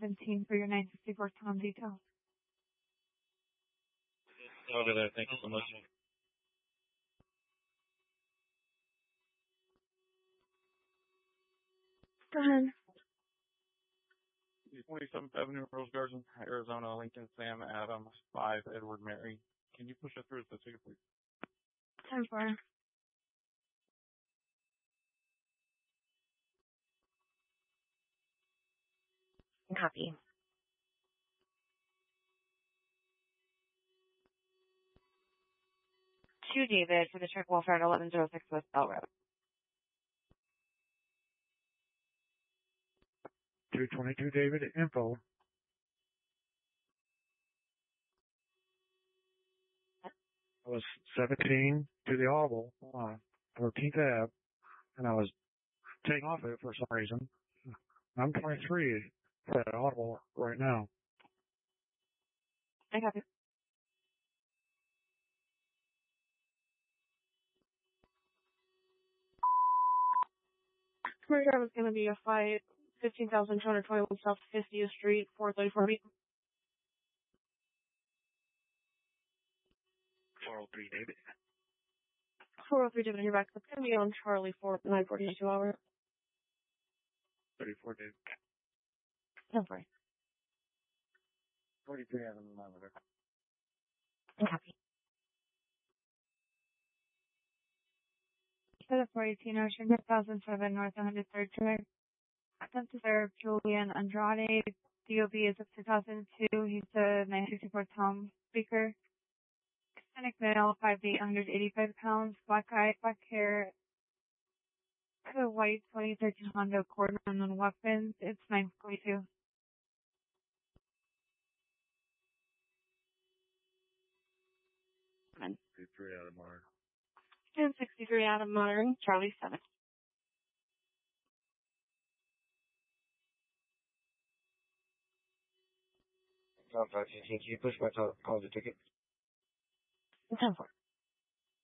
17 for your 964 Tom detail. Over there. Thank you so much. Go ahead. 27th Avenue, Rose Garden, Arizona, Lincoln, Sam, Adam, 5, Edward, Mary. Can you push it through the ticket, please? 10-4. Copy. 2 David for the check welfare at 1106 West Bell Road. 222 David, info. I was 17 to the Audible, 13th Ave, and I was taking off it for some reason. I'm 23 for that Audible right now. I copy. Commercial drive is going to be a flight 15,221 South 50th Street, 434 feet. 403 David. 403 David, you're back. It's going to be on Charlie for 9:42 hours. 34 David. 10-4. 43 Adam, Lavender. Copy. For the 418 Ocean, 2007 North 103rd Drive. Sent to Sir Julian Andrade. DOB is of 2002. He's a 964 Tom speaker. Hispanic male, 5'8", 185 pounds, black eye, black hair. A white 2013 Honda Accord on weapons. It's 9:42. 63 out of Mar. 1063 out of Modern, Charlie 7. Can you push my call the ticket? 10-4.